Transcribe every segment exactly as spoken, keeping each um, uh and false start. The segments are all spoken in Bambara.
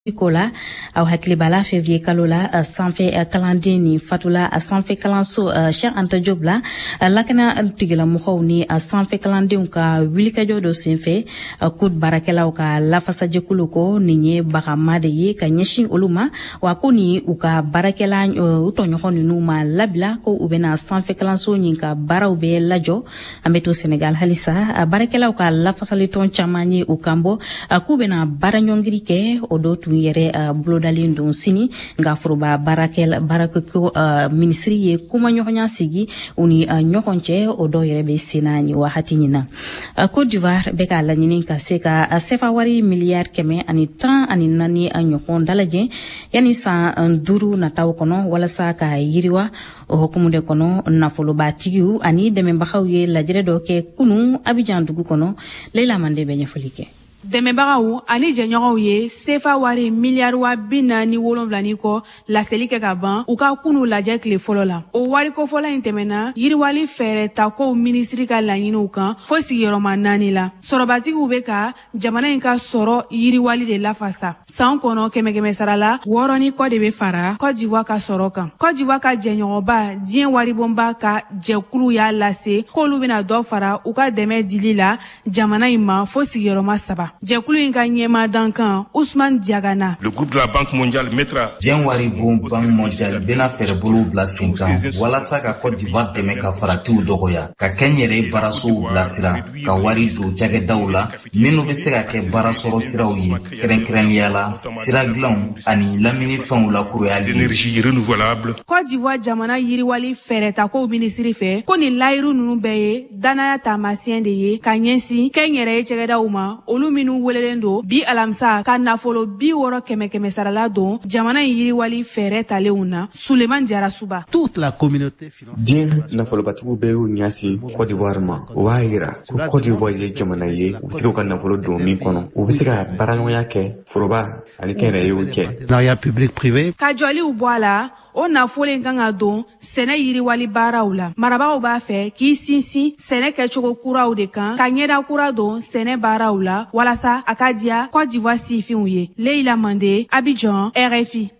Kola au hakili bala février kalola uh, sanfé uh, kalande ni fatula uh, sanfé kalanso uh, Cheikh Anta Diop la uh, lakana tigila mukhaw ni uh, sanfé kalande ka wilika jodo senfé uh, kud barakela ka lafasa jekuluko ninye bakamade ye ka nyeshi oluma wa kuni uka barakela uh, utonyo honu numa labla ko ubena sanfé kalanso ni ka baraube lajo ameto Senegal halisa uh, barakela ka lafasa liton chamani ukambo uh, kubena baranyongirike odotu yere uh, blodalin don sini nga foroba barakel barakko uh, ministry ye kuma nyonya sigi uni uh, nyokonche odo yere be sinani wa hatinina uh, Côte d'Ivoire beka la nyinin ka seka uh, sefa wari milliard keme ani tan ani nani anyokon dalaje yani sa uh, duru na taw kono wala sa ka yiriwa hokumude kono na folo ba tigiu ani deme baxawye la jere do ke kunu Abidjan dugu kono Leila Mande be nyafolike dɛmɛbagaw ani jɛɲɔgɔnw ye sefa wari miliyari wa bi naani wolonwula ni kɔ laseli kɛ ka ban u ka kunu lajɛ tile fɔlɔ la o wari kofɔla in tɛmɛna yiriwali fɛɛrɛ ta kow minisiri ka laɲiniw kan fo sigiyɔrɔma naani la sɔrɔbatigiw be ka jamana in ka sɔrɔ yiriwali de lafasa san kɔnɔ kɛmɛkɛmɛ sara la wɔɔrɔ ni kɔ de be fara Côte d'Ivoire ka sɔrɔ kan Côte d'Ivoire ka jɛɲɔgɔnba diɲɛ waribonba ka jɛkulu y'a lase k'olu bena dɔ fara u ka dɛmɛ dili la jamana in ma fo sigiyɔrɔma saba jɛkulu in ka ɲɛmaa kan Ousmane Diagana. Le groupe de la Banque mondiale mettra diɲɛ waribon Banque mondiale bena fɛɛrɛbolow bila sen kan walasa ka Côte d'Ivoire dɛmɛ ka faratiw dɔgɔya ka kɛ n yɛrɛ baarasow bilasira ka wari don cakɛdaw la minnu be se ka kɛ baarasɔrɔ siraw ye kɛrɛnkɛrɛnnenya la sira dilanw ani laminifɛnw lakuruyali énergie renouvelable. Côte d'Ivoire jamana yiriwali fɛɛrɛtakow minisiri fɛ ko nin layiru nunu bɛɛ ye danaya taamasiyɛn de ye ka ɲɛsin kɛ n yɛrɛ ye cɛkɛdaw ma olu minnu welelen don bi alamisa ka nafolo bi wɔɔrɔ kɛmɛ kɛmɛ sarala don jamana in yiriwali fɛɛrɛ talenw na Suleman Jarasuba. Toute la communauté financière. Diɲɛ nafolobatigiw bɛɛ y'u ɲasi Côte d'Ivoire ma o b'a yira ko Côte d'Ivoire ye jamana ye u bɛ se ka nafolo don min kɔnɔ u bɛ se ka baaraɲɔgɔnya kɛ foroba ani kɛnyɛrɛyew cɛ. Partenariat public privé. Ka jɔliw bɔ a la o nafolo in kan ka don sɛnɛ yiriwali baaraw la marabagaw b'a fɛ k'i sinsin sɛnɛ kɛcogo kuraw de kan ka ɲɛda kura don sɛnɛ baaraw la walasa a ka diya Côte d'Ivoire sifinw ye. Leila Mande, Abidjan, R F I.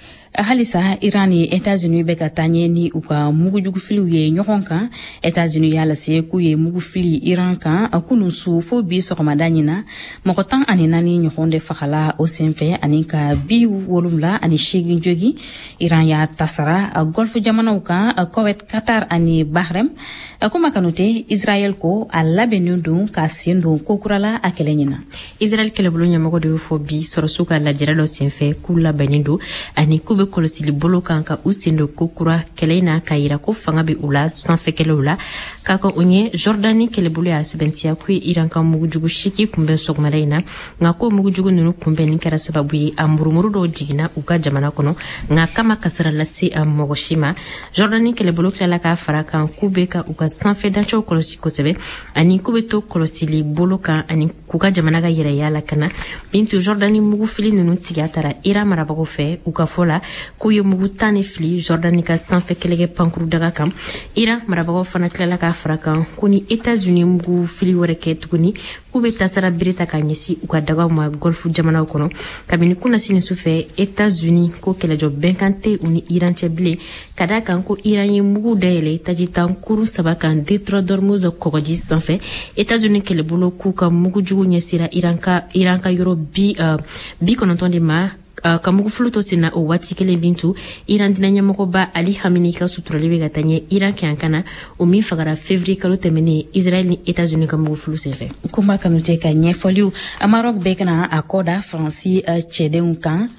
halisa Iran ni États-Unis be ka tanye ni u ka mugujugufiliw ye ɲɔgɔn kan États-Unis y'a lase k'u ye mugufili Iran kan kunu su fo bi sɔgɔmada ɲina mɔgɔ tan ani naani ɲɔgɔn de fagala o senfɛ ani ka bi wolonwula ani seegin jogi Iran y'a tasara Golf jamanaw kan Koweït, Qatar ani Bahrain kuma kanute Israel ko a labɛnnen don ka sen don kokurala a kɛlɛ ɲina Israel kɛlɛbolo ɲɛmɔgɔ de fɔ bi sɔrɔsu ka lajɛrɛ dɔ senfɛ k'u labɛnnen don ani k'u be kɔlɔsili bolo kan ka u sen don kokura kɛlɛ na ka yira ko fanga be u la sanfɛkɛlɛw la ka kan o ɲɛ Jordani kɛlɛbolo y'a sɛbɛntiya k'u ye Iran ka mugujugu siki kunbɛn sɔgɔmada in na nka ko mugujugu nunu kunbɛnni kɛra sababu ye a murumuru dɔw jiginna u ka jamana kɔnɔ nka kama kasara lase a mɔgɔ si ma Jordani kɛlɛbolo tilala k'a fara kan k'u be ka u ka sanfɛ dancɛw kɔlɔsi kosɛbɛ ani k'u be to kɔlɔsili bolo kan ani k'u ka jamana ka yɛrɛya la kana bintu Jordani mugufili nunu tigiya tara Iran marabagaw fɛ u ka fɔ la k'u ye mugu tan ni fili Jordani ka sanfɛ kɛlɛkɛ pankuru daga kan Iran marabagaw fana tilala k'a fara kan ko ni États-Unis mugu fili wɛrɛ kɛ tuguni k'u be tasara bere ta ka ɲɛsi u ka dagaw ma Golf jamanaw kɔnɔ kabini kunasini sufɛ États-Unis ko kɛlɛjɔ bɛnkan tɛ u ni Iran cɛ bilen ka da kan ko Iran ye mugu dayɛlɛ taji tan kurun saba kan Detroit d'Hormuz kɔgɔji sanfɛ États-Unis kɛlɛbolo k'u ka mugujugu ɲɛsira Iran ka Iran ka yɔrɔ bi uh, bi kɔnɔntɔn de ma Uh, ka mugufulu to senna o waati kelen bintu Iran dina ɲɛmɔgɔba Ali Khamenei ka suturali be ka taa ɲɛ Iran kɛ an kana o min fagara février kalo tɛmɛnen Israel ni États-Unis ka mugufulu senfɛ kuma kanute ka ɲɛfɔliw Maroc bɛ kana a kɔda Faransi uh, cɛdenw kan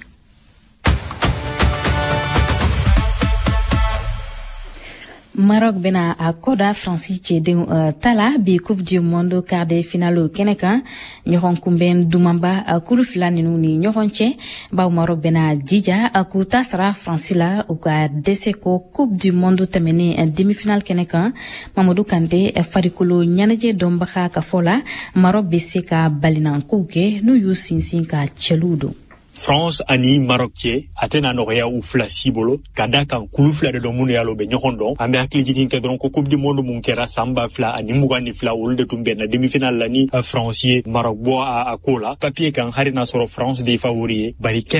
Maroc bena a koda Fransi cɛdenw uh, tala bi Coupe du Monde quart de finale kɛnɛ kan ɲɔgɔn kunbɛn dumanba uh, kuru fila ninu ni ɲɔgɔn cɛ baw Maroc bena jija uh, k'u ta sara Fransi la u ka dɛsɛ ko Coupe du Monde tɛmɛnen uh, demi-finale kɛnɛ kan Mamadou Kanté uh, farikolo ɲɛnajɛ dɔnbaga ka fɔ la Maroc be se ka balinankow kɛ n'u y'u sinsin ka cɛluw don France ani Maroc cɛ a tɛna nɔgɔya u fila si bolo ka da kan kulu fila de dɔ minnu y'a lɔ bɛ ɲɔgɔn dɔn an bɛ hakili jigin kɛ dɔrɔn ko coupe du monde mun kɛra san ba fila ani mugan ni fila olu de tun bɛnna demi-finale la ni France ye Maroc bɔ a ko la papier kan hari n'a sɔrɔ France de ye favori ye bari